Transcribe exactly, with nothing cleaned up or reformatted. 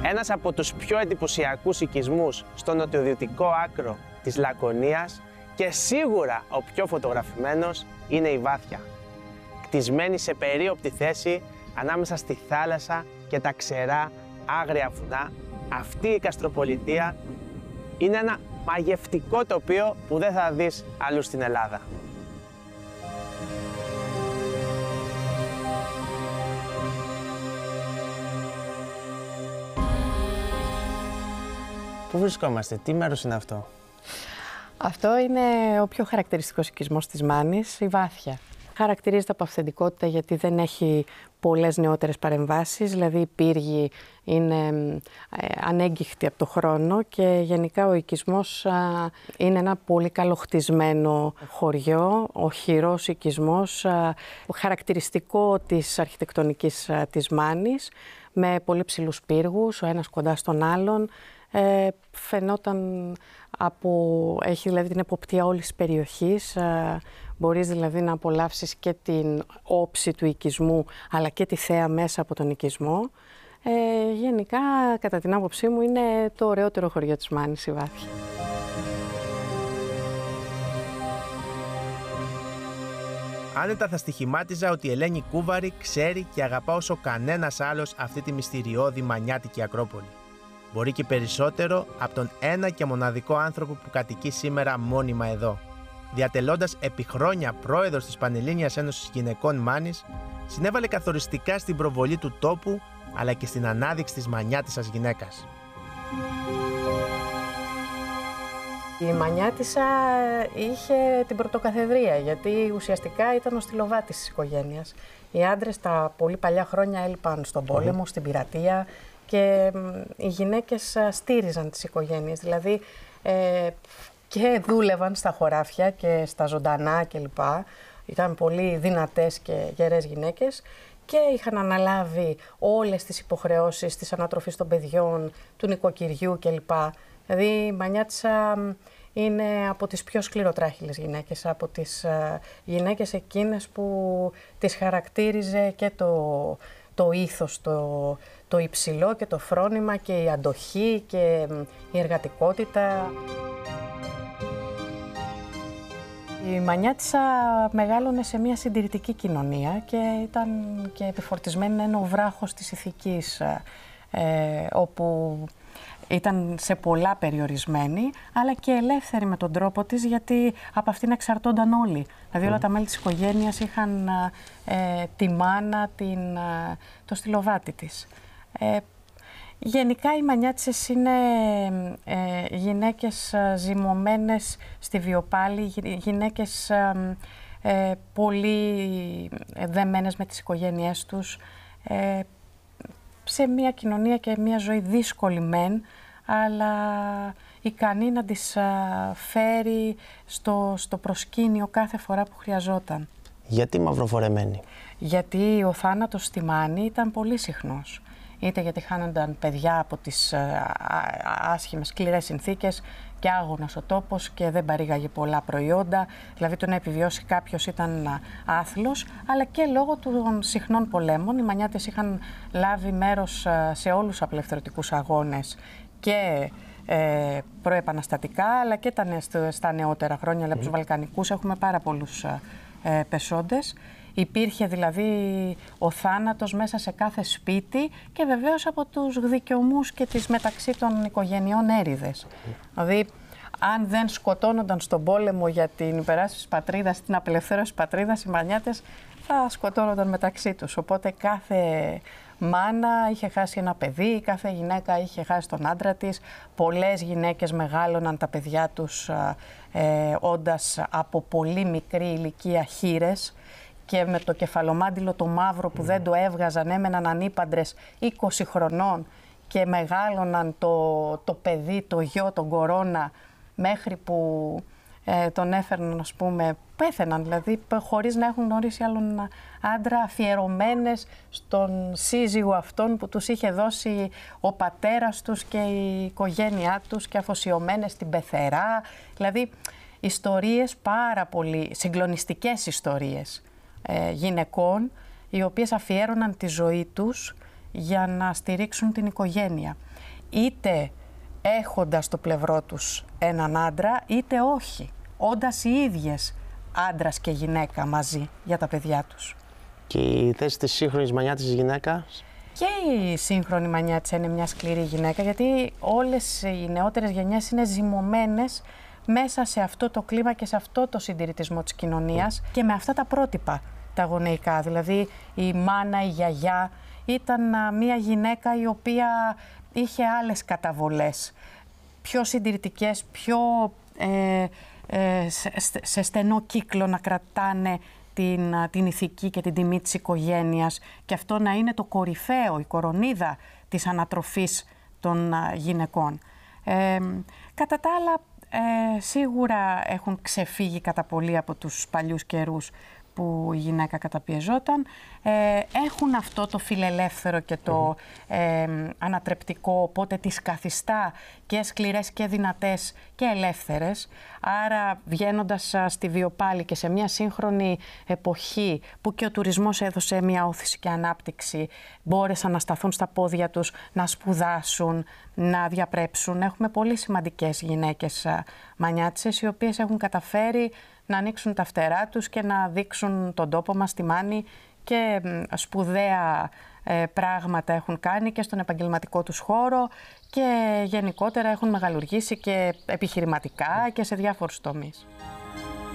Ένας από τους πιο εντυπωσιακούς οικισμούς στο νοτιοδυτικό άκρο της Λακωνίας και σίγουρα ο πιο φωτογραφημένος είναι η Βάθια. Κτισμένη σε περίοπτη θέση ανάμεσα στη θάλασσα και τα ξερά άγρια βουνά, αυτή η καστροπολιτεία είναι ένα μαγευτικό τοπίο που δεν θα δεις αλλού στην Ελλάδα. Πού βρισκόμαστε, τι μέρος είναι αυτό? Αυτό είναι ο πιο χαρακτηριστικός οικισμός της Μάνης, η Βάθια. Χαρακτηρίζεται από αυθεντικότητα γιατί δεν έχει πολλές νεότερες παρεμβάσεις, δηλαδή οι πύργοι είναι ε, ανέγκυχτοι από το χρόνο και γενικά ο οικισμός α, είναι ένα πολύ καλοχτισμένο χωριό, οχυρός οικισμός, α, χαρακτηριστικό της αρχιτεκτονικής α, της Μάνης, με πολύ ψηλούς πύργους, ο ένας κοντά στον άλλον. Ε, φαινόταν από, έχει δηλαδή την εποπτεία όλης της περιοχής, ε, μπορείς δηλαδή να απολαύσεις και την όψη του οικισμού αλλά και τη θέα μέσα από τον οικισμό. Ε, γενικά, κατά την άποψή μου, είναι το ωραιότερο χωριό της Μάνης, η Βάθια. Άνετα θα στοιχημάτιζα ότι η Ελένη Κούβαρη ξέρει και αγαπά όσο κανένας άλλος αυτή τη μυστηριώδη μανιάτικη Ακρόπολη. Μπορεί και περισσότερο από τον ένα και μοναδικό άνθρωπο που κατοικεί σήμερα μόνιμα εδώ. Διατελώντας επί χρόνια πρόεδρος της Πανελλήνιας Ένωσης Γυναικών Μάνης, συνέβαλε καθοριστικά στην προβολή του τόπου αλλά και στην ανάδειξη της μανιάτισσας γυναίκας. Η μανιάτισσα είχε την πρωτοκαθεδρία, γιατί ουσιαστικά ήταν ο στυλοβάτης της οικογένειας. Οι άντρες τα πολύ παλιά χρόνια έλειπαν στον πόλεμο, mm. στην πειρατεία, και οι γυναίκες στήριζαν τις οικογένειες, δηλαδή ε, και δούλευαν στα χωράφια και στα ζωντανά κλπ. Ήταν πολύ δυνατές και γερές γυναίκες και είχαν αναλάβει όλες τις υποχρεώσεις της ανατροφής των παιδιών, του νοικοκυριού κλπ. Δηλαδή η μανιάτισσα είναι από τις πιο σκληροτράχυλες γυναίκες, από τις uh, γυναίκες εκείνες που τις χαρακτήριζε και το, το ήθος, το, το υψηλό και το φρόνημα και η αντοχή και η εργατικότητα. Η μανιάτισσα μεγάλωνε σε μια συντηρητική κοινωνία και ήταν και επιφορτισμένη, είναι ο βράχος της ηθικής, ε, όπου ήταν σε πολλά περιορισμένη, αλλά και ελεύθερη με τον τρόπο της, γιατί από αυτήν εξαρτώνταν όλοι. Δηλαδή όλα τα μέλη της οικογένειας είχαν ε, τη μάνα, την, ε, το στυλοβάτι της. Ε, γενικά οι μανιάτισσες είναι ε, γυναίκες ζυμωμένες στη βιοπάλη, γυναίκες ε, ε, πολύ δεμένες με τις οικογένειές τους, ε, σε μια κοινωνία και μια ζωή δύσκολη μεν, αλλά ικανή να τις φέρει στο, στο προσκήνιο κάθε φορά που χρειαζόταν. Γιατί μαυροφορεμένη? Γιατί ο θάνατος στη Μάνη ήταν πολύ συχνός. Είτε γιατί χάνονταν παιδιά από τις άσχημες σκληρές συνθήκες και άγωνος ο τόπος και δεν παρήγαγε πολλά προϊόντα, δηλαδή το να επιβιώσει κάποιος ήταν άθλος, αλλά και λόγω των συχνών πολέμων. Οι μανιάτες είχαν λάβει μέρος σε όλους τους απελευθερωτικούς αγώνες και ε, προεπαναστατικά, αλλά και τα, στα νεότερα χρόνια, αλλά από τους Βαλκανικούς έχουμε πάρα πολλούς ε, πεσόντες. Υπήρχε δηλαδή ο θάνατος μέσα σε κάθε σπίτι και βεβαίως από τους γδικαιωμούς και τις μεταξύ των οικογενειών έρηδες. Δηλαδή, αν δεν σκοτώνονταν στον πόλεμο για την υπεράσπιση της πατρίδας, την απελευθέρωση της πατρίδας, οι μανιάτες θα σκοτώνονταν μεταξύ τους. Οπότε κάθε μάνα είχε χάσει ένα παιδί, κάθε γυναίκα είχε χάσει τον άντρα της. Πολλές γυναίκες μεγάλωναν τα παιδιά τους ε, όντας από πολύ μικρή ηλικία χήρες, και με το κεφαλομάντιλο το μαύρο που δεν το έβγαζαν, έμεναν ανήπαντρες είκοσι χρονών και μεγάλωναν το, το παιδί, το γιο, τον κορώνα, μέχρι που ε, τον έφερναν, ας πούμε, πέθαιναν δηλαδή, χωρίς να έχουν γνωρίσει άλλον άντρα, αφιερωμένες στον σύζυγο αυτόν που τους είχε δώσει ο πατέρας τους και η οικογένειά τους και αφοσιωμένες στην πεθερά. Δηλαδή, ιστορίες πάρα πολύ, συγκλονιστικές ιστορίες ε, γυναικών, οι οποίες αφιέρωναν τη ζωή τους για να στηρίξουν την οικογένεια. είτε έχοντας στο πλευρό τους έναν άντρα, είτε όχι, όντας οι ίδιες άντρας και γυναίκα μαζί για τα παιδιά τους. Και η θέση της σύγχρονης μανιάτης γυναίκας? Και η σύγχρονη μανιάτισσα είναι μια σκληρή γυναίκα, γιατί όλες οι νεότερες γενιές είναι ζυμωμένες μέσα σε αυτό το κλίμα και σε αυτό το συντηρητισμό της κοινωνίας και με αυτά τα πρότυπα τα γονεϊκά. Δηλαδή η μάνα, η γιαγιά ήταν μια γυναίκα η οποία είχε άλλες καταβολές, πιο συντηρητικές, πιο ε, ε, σε, σε στενό κύκλο να κρατάνε την, την ηθική και την τιμή της οικογένειας και αυτό να είναι το κορυφαίο, η κορονίδα της ανατροφής των γυναικών. Ε, κατά τα άλλα, ε, σίγουρα έχουν ξεφύγει κατά πολύ από τους παλιούς καιρούς που η γυναίκα καταπιεζόταν, ε, έχουν αυτό το φιλελεύθερο και το ε, ανατρεπτικό, οπότε τις καθιστά και σκληρές και δυνατές και ελεύθερες. Άρα βγαίνοντας στη βιοπάλη και σε μια σύγχρονη εποχή που και ο τουρισμός έδωσε μια όθηση και ανάπτυξη, μπόρεσαν να σταθούν στα πόδια τους, να σπουδάσουν, να διαπρέψουν. Έχουμε πολύ σημαντικές γυναίκες μανιάτισσες οι οποίες έχουν καταφέρει να ανοίξουν τα φτερά τους και να δείξουν τον τόπο μας, τη Μάνη, και σπουδαία ε, πράγματα έχουν κάνει και στον επαγγελματικό τους χώρο και γενικότερα έχουν μεγαλουργήσει και επιχειρηματικά και σε διάφορους τομείς.